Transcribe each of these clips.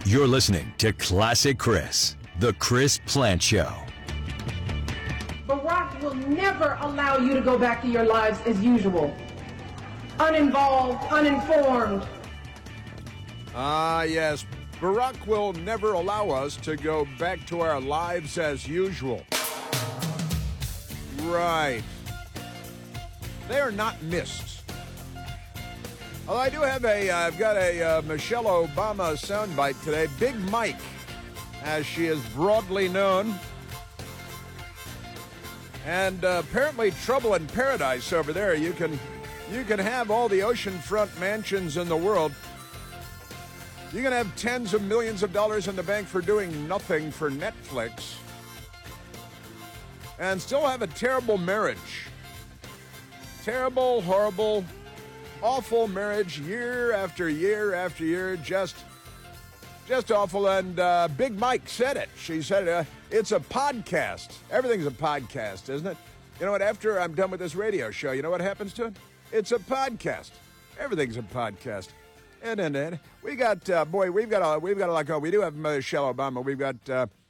You're listening to Classic Chris, the Chris Plant Show. Barack will never allow you to go back to your lives as usual. Uninvolved, uninformed. Yes. Barack will never allow us to go back to our lives as usual. Right. They are not missed. Although I do have I've got a Michelle Obama soundbite today. Big Mike, as she is broadly known. And apparently trouble in paradise over there. You can have all the oceanfront mansions in the world. You can have tens of millions of dollars in the bank for doing nothing for Netflix and still have a terrible marriage. Terrible, horrible, awful marriage year after year after year. Just awful. And Big Mike said it. She said it. It's a podcast. Everything's a podcast, isn't it? You know what? After I'm done with this radio show, you know what happens to it? It's a podcast. Everything's a podcast. And we got we've got a lot going. We do have Michelle Obama. We've got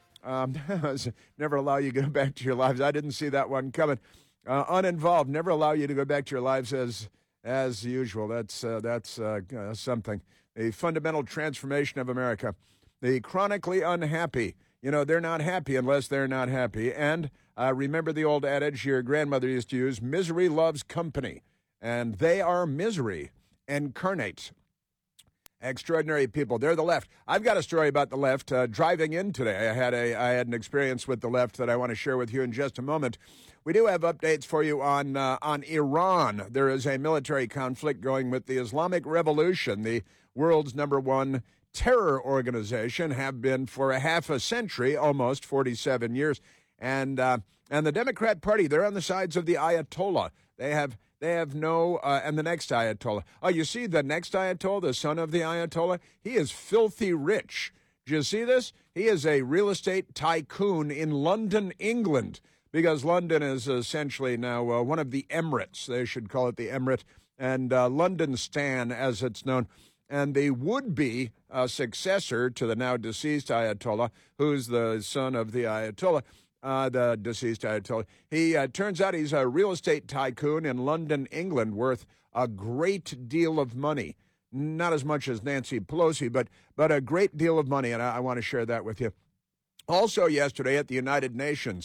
never allow you to go back to your lives. I didn't see that one coming. Uninvolved. Never allow you to go back to your lives as usual. That's something. The fundamental transformation of America. The chronically unhappy. You know, they're not happy unless they're not happy. And remember the old adage your grandmother used to use: misery loves company, and they are misery incarnate. Extraordinary people. They're the left. I've got a story about the left. Driving in today, I had an experience with the left that I want to share with you in just a moment. We do have updates for you on Iran. There is a military conflict going with the Islamic Revolution, the world's number one terror organization, have been for a half a century, almost 47 years. And the Democrat Party, they're on the sides of the Ayatollah. They have no, and the next Ayatollah. Oh, you see the next Ayatollah, the son of the Ayatollah? He is filthy rich. Do you see this? He is a real estate tycoon in London, England, because London is essentially now one of the Emirates. They should call it the Emirate, and London Stan, as it's known. And the would-be successor to the now deceased Ayatollah, who's the son of the Ayatollah, the deceased Ayatollah. He turns out he's a real estate tycoon in London, England, worth a great deal of money. Not as much as Nancy Pelosi, but a great deal of money, and I want to share that with you. Also yesterday at the United Nations,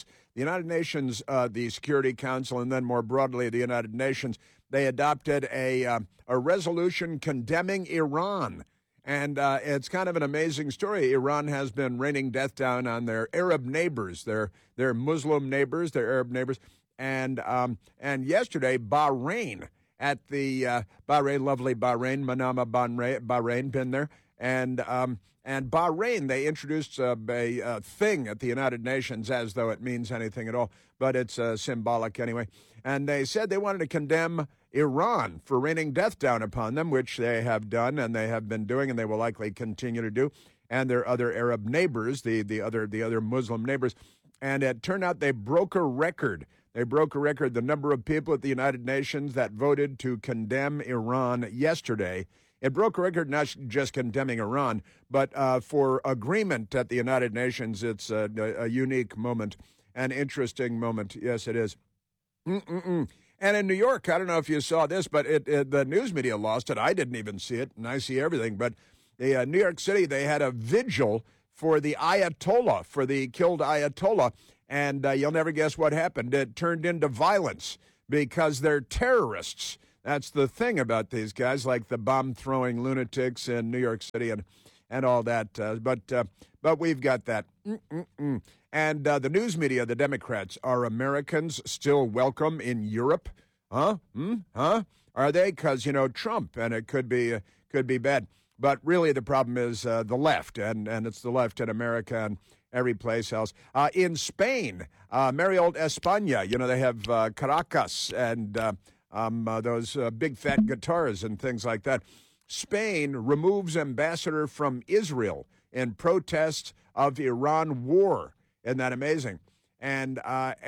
the Security Council, and then more broadly the United Nations, they adopted a resolution condemning Iran. And it's kind of an amazing story. Iran has been raining death down on their Arab neighbors, their Muslim neighbors, their Arab neighbors. And yesterday, Bahrain, at the lovely Bahrain, Manama Bahrain, been there. And Bahrain, they introduced a thing at the United Nations as though it means anything at all, but it's symbolic anyway. And they said they wanted to condemn Iran for raining death down upon them, which they have done and they have been doing and they will likely continue to do, and their other Arab neighbors, the other Muslim neighbors. And it turned out they broke a record. They broke a record, the number of people at the United Nations that voted to condemn Iran yesterday. It broke a record not just condemning Iran, but for agreement at the United Nations. It's a unique moment, an interesting moment. Yes, it is. And in New York, I don't know if you saw this, but the news media lost it. I didn't even see it, and I see everything. But the New York City, they had a vigil for the Ayatollah, for the killed Ayatollah, and you'll never guess what happened. It turned into violence because they're terrorists. That's the thing about these guys, like the bomb-throwing lunatics in New York City and all that. But we've got that. And the news media, the Democrats, are Americans still welcome in Europe? Huh? Are they? Because, Trump, and it could be bad. But really the problem is the left, and it's the left in America and every place else. In Spain, merry old España, they have Caracas and those big fat guitars and things like that. Spain removes ambassador from Israel in protest of Iran war. Isn't that amazing? And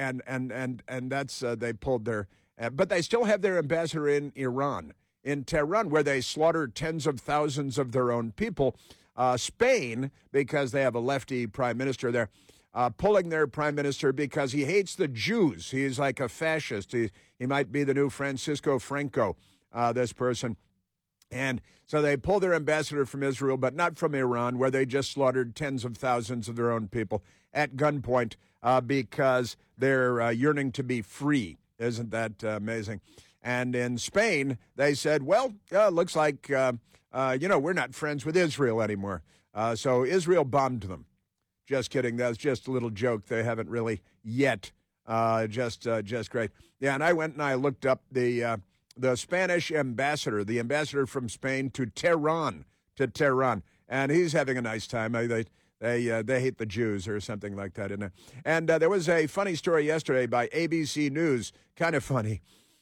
that's they pulled their, but they still have their ambassador in Iran, in Tehran, where they slaughter tens of thousands of their own people. Spain, because they have a lefty prime minister there, pulling their prime minister because he hates the Jews. He's like a fascist. He might be the new Francisco Franco, this person. And so they pull their ambassador from Israel, but not from Iran, where they just slaughtered tens of thousands of their own people at gunpoint because they're yearning to be free. Isn't that amazing? And in Spain, they said, well, looks like, we're not friends with Israel anymore. So Israel bombed them. Just kidding. That's just a little joke. They haven't really yet. Just great. Yeah, and I went and I looked up the Spanish ambassador, the ambassador from Spain to Tehran, and he's having a nice time. They hate the Jews or something like that, isn't it? And there was a funny story yesterday by ABC News, kind of funny.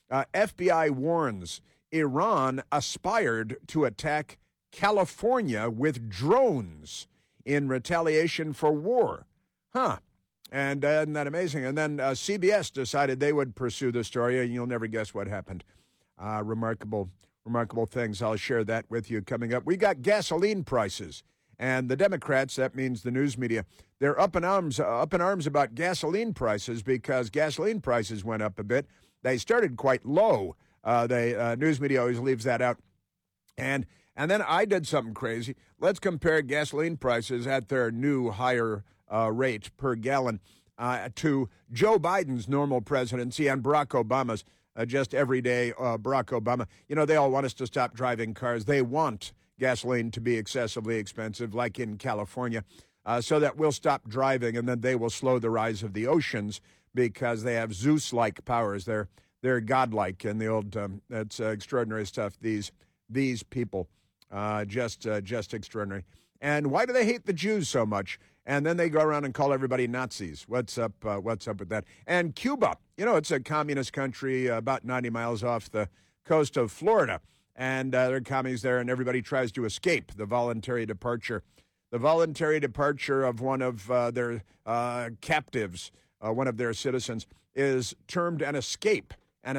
FBI warns Iran aspired to attack California with drones in retaliation for war. Huh. And isn't that amazing? And then CBS decided they would pursue the story, and you'll never guess what happened. Remarkable things. I'll share that with you coming up. We got gasoline prices, and the Democrats, that means the news media, they're up in arms about gasoline prices because gasoline prices went up a bit. They started quite low. News media always leaves that out. And then I did something crazy. Let's compare gasoline prices at their new higher rate per gallon to Joe Biden's normal presidency and Barack Obama's just everyday Barack Obama. You know, they all want us to stop driving cars. They want gasoline to be excessively expensive, like in California, so that we'll stop driving, and then they will slow the rise of the oceans because they have Zeus-like powers. They're godlike, and the old that's extraordinary stuff. These people, just extraordinary. And why do they hate the Jews so much? And then they go around and call everybody Nazis. What's up with that? And Cuba, it's a communist country about 90 miles off the coast of Florida. And there are commies there, and everybody tries to escape the voluntary departure. The voluntary departure of one of their captives, one of their citizens, is termed an escape.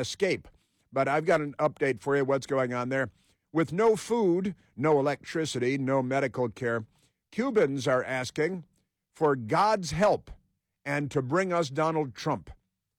But I've got an update for you, what's going on there. With no food, no electricity, no medical care, Cubans are asking for God's help and to bring us Donald Trump.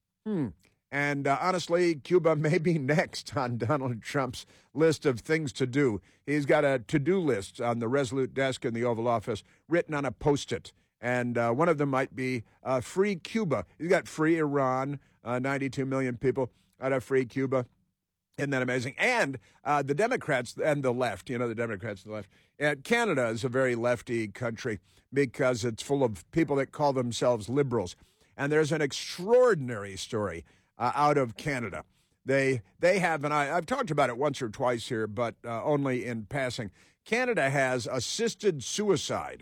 And honestly, Cuba may be next on Donald Trump's list of things to do. He's got a to-do list on the Resolute desk in the Oval Office written on a Post-it. And one of them might be free Cuba. He's got free Iran, 92 million people out of free Cuba. Isn't that amazing? And the Democrats and the left, the Democrats and the left. And Canada is a very lefty country because it's full of people that call themselves liberals. And there's an extraordinary story out of Canada. They have, and I've talked about it once or twice here, but only in passing. Canada has assisted suicide.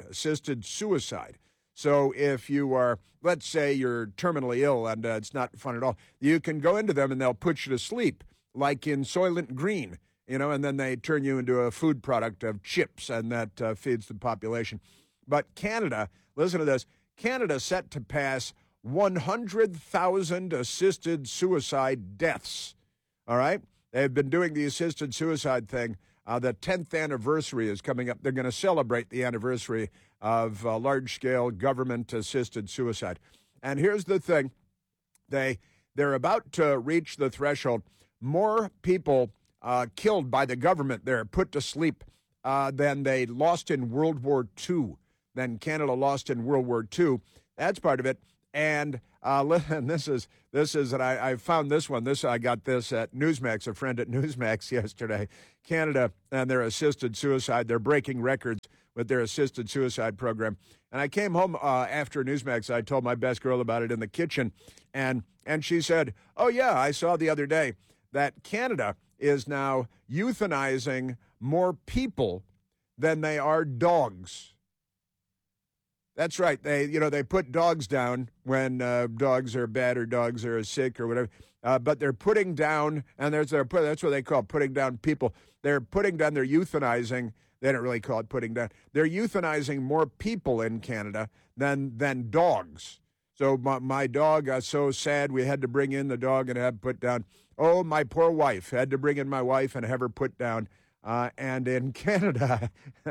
So if you are, let's say you're terminally ill and it's not fun at all, you can go into them and they'll put you to sleep, like in Soylent Green, and then they turn you into a food product of chips, and that feeds the population. But Canada, listen to this, Canada set to pass 100,000 assisted suicide deaths, all right? They've been doing the assisted suicide thing. The 10th anniversary is coming up. They're going to celebrate the anniversary of large-scale government-assisted suicide. And here's the thing. They're about to reach the threshold. More people killed by the government there, put to sleep, than they lost in World War II, than Canada lost in World War II. That's part of it. And this is, and I found this one. I got this at Newsmax, a friend at Newsmax yesterday. Canada and their assisted suicide, they're breaking records with their assisted suicide program. And I came home after Newsmax. I told my best girl about it in the kitchen. And she said, oh, yeah, I saw the other day that Canada is now euthanizing more people than they are dogs. That's right. They put dogs down when dogs are bad or dogs are sick or whatever. But they're putting down, and that's what they call putting down people. They're euthanizing. They don't really call it putting down. They're euthanizing more people in Canada than dogs. So my dog got so sad we had to bring in the dog and have put down. Oh, my poor wife. Had to bring in my wife and have her put down And in Canada,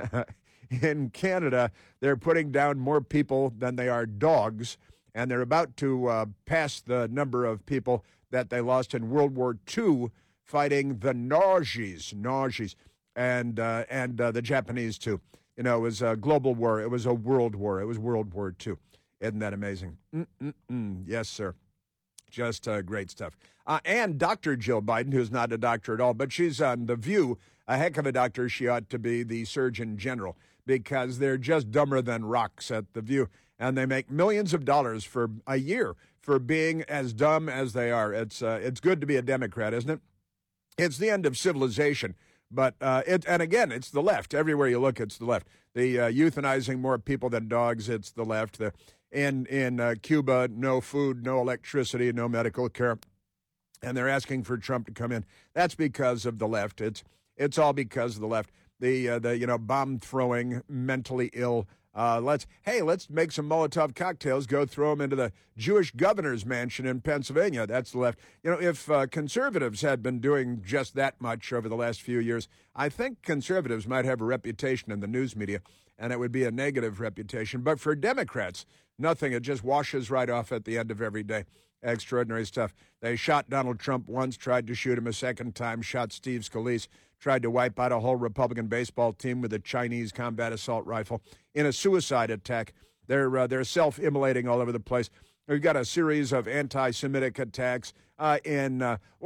they're putting down more people than they are dogs, and they're about to pass the number of people that they lost in World War II fighting the Nazis, and the Japanese too. You know, it was a global war. It was a world war. It was World War II. Isn't that amazing? Yes, sir. Just great stuff. And Dr. Jill Biden, who's not a doctor at all, but she's on The View, a heck of a doctor. She ought to be the Surgeon General because they're just dumber than rocks at The View. And they make millions of dollars for a year for being as dumb as they are. It's good to be a Democrat, isn't it? It's the end of civilization. But and again, it's the left. Everywhere you look, it's the left. The euthanizing more people than dogs, it's the left. In Cuba, no food, no electricity, no medical care. And they're asking for Trump to come in. That's because of the left. It's all because of the left. The bomb throwing, mentally ill. Let's make some Molotov cocktails, go throw them into the Jewish governor's mansion in Pennsylvania. That's the left. You know, if conservatives had been doing just that much over the last few years, I think conservatives might have a reputation in the news media, and it would be a negative reputation. But for Democrats, nothing. It just washes right off at the end of every day. Extraordinary stuff. They shot Donald Trump once, tried to shoot him a second time, shot Steve Scalise, tried to wipe out a whole Republican baseball team with a Chinese combat assault rifle in a suicide attack. They're self-immolating all over the place. We've got a series of anti-Semitic attacks in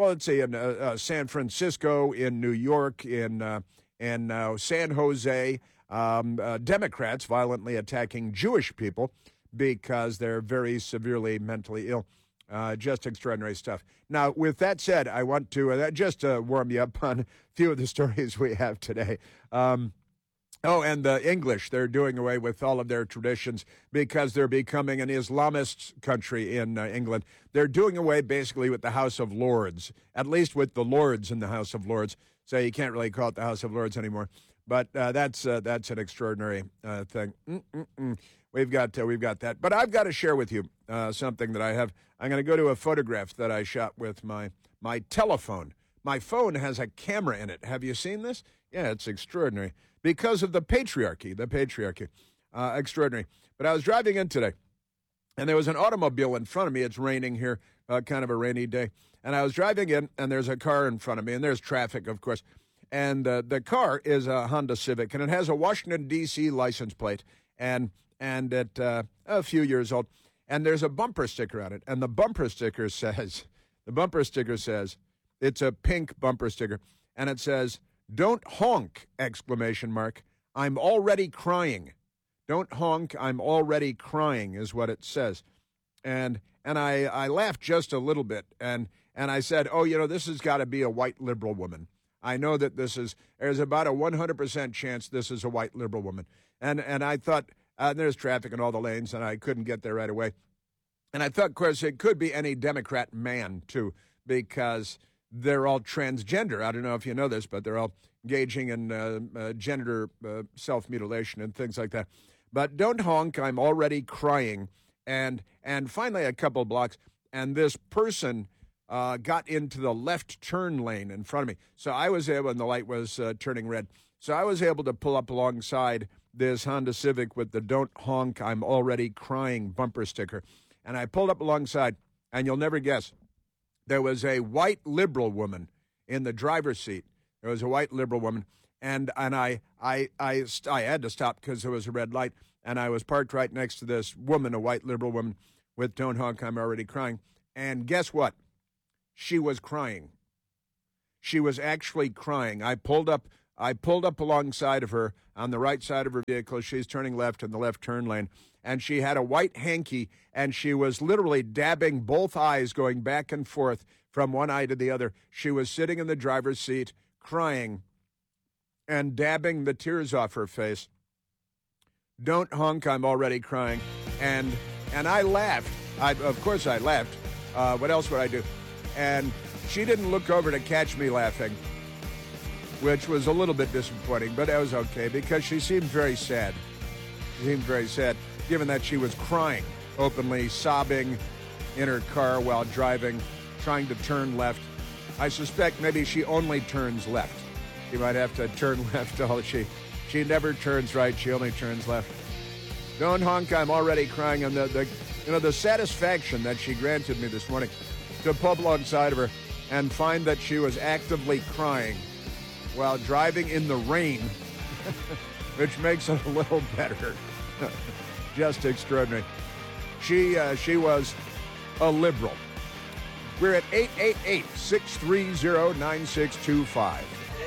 San Francisco, in New York, in San Jose. Democrats violently attacking Jewish people because they're very severely mentally ill. Just extraordinary stuff. Now, with that said, I want to just warm you up on a few of the stories we have today. And the English, they're doing away with all of their traditions because they're becoming an Islamist country in England. They're doing away basically with the House of Lords, at least with the Lords in the House of Lords. So you can't really call it the House of Lords anymore. But that's an extraordinary thing. We've got that. But I've got to share with you something that I have. I'm going to go to a photograph that I shot with my telephone. My phone has a camera in it. Have you seen this? Yeah, it's extraordinary. Because of the patriarchy. Extraordinary. But I was driving in today, and there was an automobile in front of me. It's raining here, kind of a rainy day. And I was driving in, and there's a car in front of me, and there's traffic, of course. And the car is a Honda Civic, and it has a Washington, D.C. license plate, and it's a few years old. And there's a bumper sticker on it, and the bumper sticker says, it's a pink bumper sticker, and it says, "Don't honk!" ! I'm already crying. Don't honk! I'm already crying is what it says. And I laughed just a little bit, and I said, oh, this has got to be a white liberal woman. I know that there's about a 100% chance this is a white liberal woman. And I thought, there's traffic in all the lanes, and I couldn't get there right away. And I thought, of course, it could be any Democrat man, too, because they're all transgender. I don't know if you know this, but they're all engaging in gender self-mutilation and things like that. But don't honk, I'm already crying. And finally, a couple of blocks, and this person got into the left turn lane in front of me. So I was able, and the light was turning red, so I was able to pull up alongside this Honda Civic with the "Don't honk, I'm already crying" bumper sticker. And I pulled up alongside, and you'll never guess, there was a white liberal woman in the driver's seat. There was a white liberal woman, and I had to stop because there was a red light, and I was parked right next to this woman, a white liberal woman, with "Don't honk, I'm already crying." And guess what? She was crying. She was actually crying. I pulled up alongside of her on the right side of her vehicle. She's turning left in the left turn lane, and she had a white hanky, and she was literally dabbing both eyes, going back and forth from one eye to the other. She was sitting in the driver's seat, crying, and dabbing the tears off her face. "Don't honk, I'm already crying." And I laughed. Of course I laughed. What else would I do? And she didn't look over to catch me laughing, which was a little bit disappointing, but that was okay because she seemed very sad. She seemed very sad, given that she was crying, openly sobbing in her car while driving, trying to turn left. I suspect maybe she only turns left. She might have to turn left. Oh, she never turns right. She only turns left. Don't honk. I'm already crying. And the satisfaction that she granted me this morning to pull up alongside of her and find that she was actively crying while driving in the rain, which makes it a little better. Just extraordinary. She was a liberal. We're at 888-630-9625.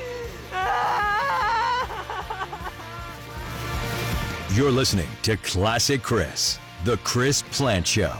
You're listening to Classic Chris, the Chris Plant Show.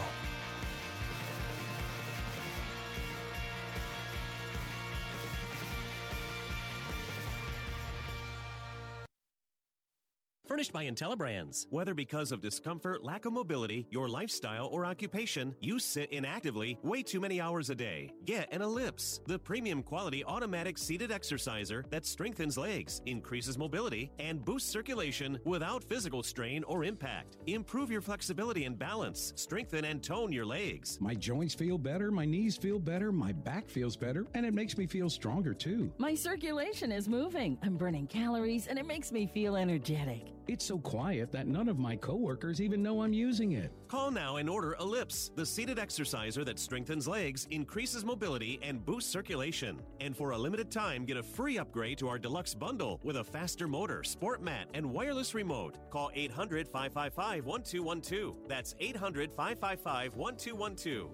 Furnished by IntelliBrands. Whether because of discomfort, lack of mobility, your lifestyle, or occupation, you sit inactively way too many hours a day. Get an Ellipse, the premium quality automatic seated exerciser that strengthens legs, increases mobility, and boosts circulation without physical strain or impact. Improve your flexibility and balance, strengthen and tone your legs. My joints feel better, my knees feel better, my back feels better, and it makes me feel stronger too. My circulation is moving. I'm burning calories, and it makes me feel energetic. It's so quiet that none of my coworkers even know I'm using it. Call now and order Ellipse, the seated exerciser that strengthens legs, increases mobility, and boosts circulation. And for a limited time, get a free upgrade to our deluxe bundle with a faster motor, sport mat, and wireless remote. Call 800-555-1212. That's 800-555-1212.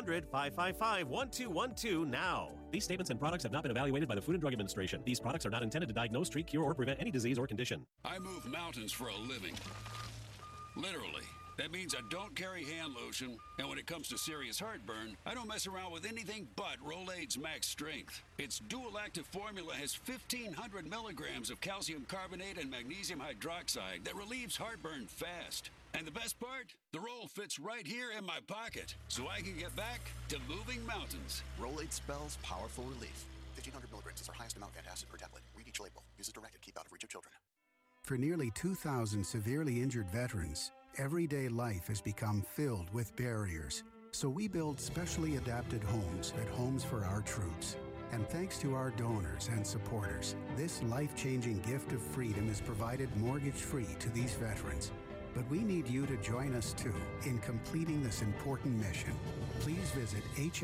800-555-1212 now. These statements and products have not been evaluated by the Food and Drug Administration. These products are not intended to diagnose, treat, cure, or prevent any disease or condition. I move mountains for a living. Literally. That means I don't carry hand lotion, and when it comes to serious heartburn, I don't mess around with anything but Rolaids Max Strength. Its dual-active formula has 1,500 milligrams of calcium carbonate and magnesium hydroxide that relieves heartburn fast. And the best part? The roll fits right here in my pocket, so I can get back to moving mountains. Rolaids spells powerful relief. 1,500 milligrams is our highest amount of antacid per tablet. Read each label. Use as directed. Keep out of reach of children. For nearly 2,000 severely injured veterans, everyday life has become filled with barriers. So we build specially adapted homes at Homes for Our Troops. And thanks to our donors and supporters, this life-changing gift of freedom is provided mortgage-free to these veterans. But we need you to join us too in completing this important mission. Please visit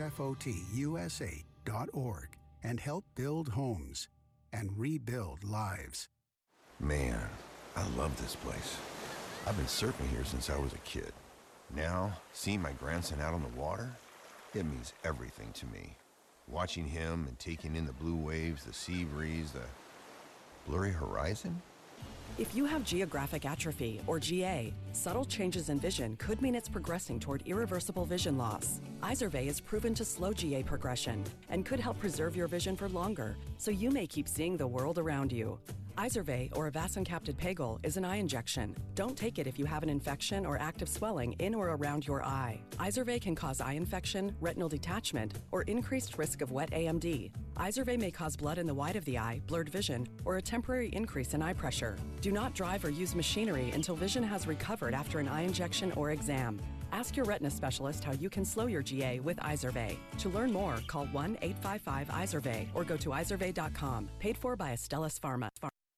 hfotusa.org and help build homes and rebuild lives. Man, I love this place. I've been surfing here since I was a kid. Now, seeing my grandson out on the water, it means everything to me. Watching him and taking in the blue waves, the sea breeze, the blurry horizon. If you have geographic atrophy, or GA, subtle changes in vision could mean it's progressing toward irreversible vision loss. Izervay is proven to slow GA progression and could help preserve your vision for longer, so you may keep seeing the world around you. Izervay, or avacincaptad pegol, is an eye injection. Don't take it if you have an infection or active swelling in or around your eye. Izervay can cause eye infection, retinal detachment, or increased risk of wet AMD. Izervay may cause blood in the white of the eye, blurred vision, or a temporary increase in eye pressure. Do not drive or use machinery until vision has recovered after an eye injection or exam. Ask your retina specialist how you can slow your GA with Izervay. To learn more, call 1-855-IZERVAY or go to izervay.com. Paid for by Astellas Pharma.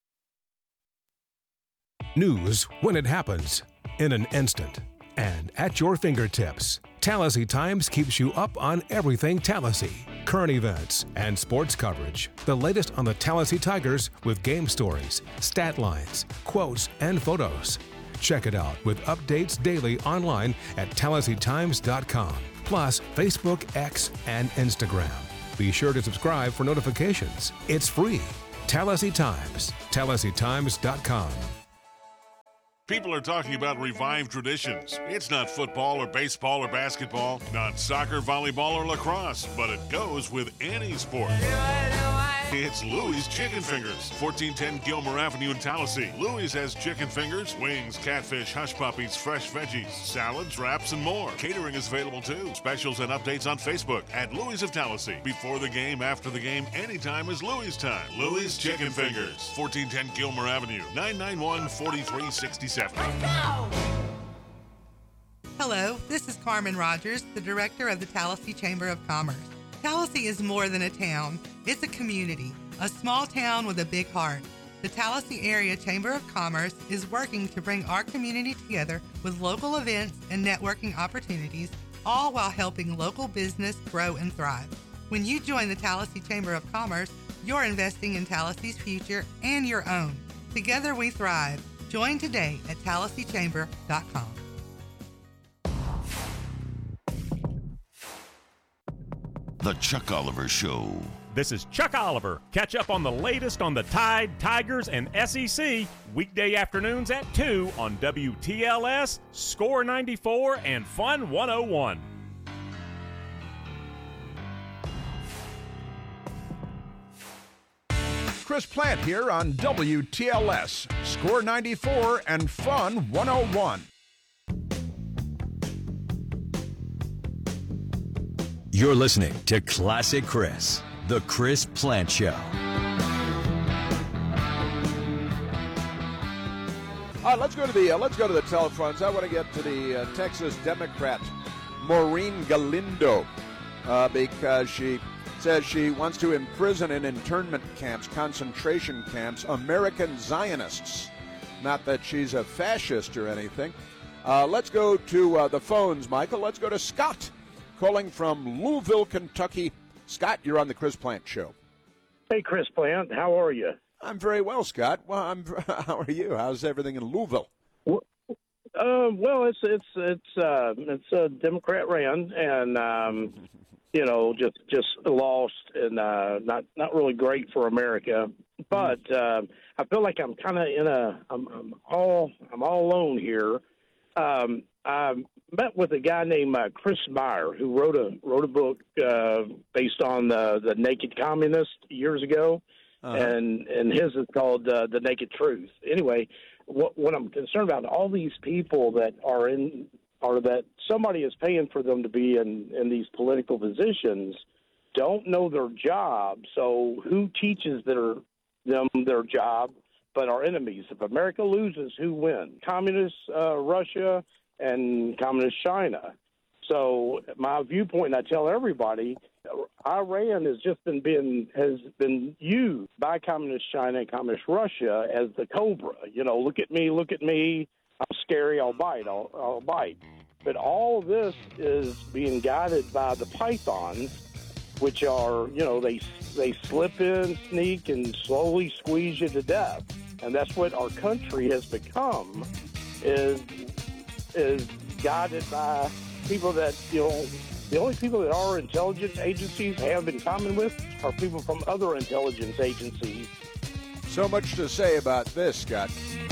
News when it happens, in an instant, and at your fingertips. Tallahassee Times keeps you up on everything Tallahassee. Current events and sports coverage. The latest on the Tallahassee Tigers with game stories, stat lines, quotes, and photos. Check it out with updates daily online at TallahasseeTimes.com. Plus Facebook, X, and Instagram. Be sure to subscribe for notifications. It's free. Tallahassee Times. TallahasseeTimes.com. People are talking about revived traditions. It's not football or baseball or basketball, not soccer, volleyball, or lacrosse, but it goes with any sport. It's Louie's Chicken Fingers, 1410 Gilmer Avenue in Tallahassee. Louie's has chicken fingers, wings, catfish, hush puppies, fresh veggies, salads, wraps, and more. Catering is available too. Specials and updates on Facebook at Louie's of Tallahassee. Before the game, after the game, anytime is Louie's time. Louie's Chicken Fingers, 1410 Gilmer Avenue, 991-4367. Let's go! Hello, this is Carmen Rogers, the director of the Tallahassee Chamber of Commerce. Tallahassee is more than a town. It's a community. a small town with a big heart. The Tallahassee Area Chamber of Commerce is working to bring our community together with local events and networking opportunities, all while helping local business grow and thrive. When you join the Tallahassee Chamber of Commerce, you're investing in Tallahassee's future and your own. Together we thrive. Join today at TallahasseeChamber.com. The Chuck Oliver Show. This is Chuck Oliver. Catch up on the latest on the Tide, Tigers, and SEC weekday afternoons at 2 on WTLS, Score 94, and Fun 101. Chris Plant here on WTLS, Score 94, and Fun 101. You're listening to Classic Chris, the Chris Plant Show. All right, let's go to the telephones. I want to get to the Texas Democrat Maureen Galindo because she says she wants to imprison in internment camps, concentration camps, American Zionists. Not that she's a fascist or anything. Let's go to the phones, Michael. Let's go to Scott, calling from Louisville, Kentucky. Scott, you're on the Chris Plant Show. Hey, Chris Plant. How are you? I'm very well, Scott. Well, how are you? How's everything in Louisville? Well, it's a Democrat ran, and just lost, and not really great for America. But I feel like I'm kind of I'm all alone here. I met with a guy named Chris Meyer, who wrote a book based on the Naked Communist years ago, and his is called The Naked Truth. Anyway, what I'm concerned about, all these people that are that somebody is paying for them to be in these political positions don't know their job. So who teaches them their job but our enemies? If America loses, who wins? Communist Russia and Communist China. So my viewpoint, and I tell everybody, Iran has been used by Communist China and Communist Russia as the cobra. Look at me. I'm scary. I'll bite. But all this is being guided by the pythons, which are, they slip in, sneak, and slowly squeeze you to death. And that's what our country has become, is guided by people that, the only people that our intelligence agencies have in common with are people from other intelligence agencies. So much to say about this, Scott.